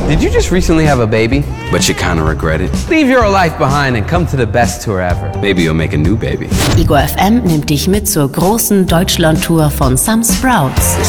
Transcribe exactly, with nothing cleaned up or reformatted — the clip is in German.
Did you just recently have a baby? But you kinda regret it? Leave your life behind and come to the best tour ever. Maybe you'll make a new baby. Ego F M nimmt dich mit zur großen Deutschland-Tour von Some Sprouts.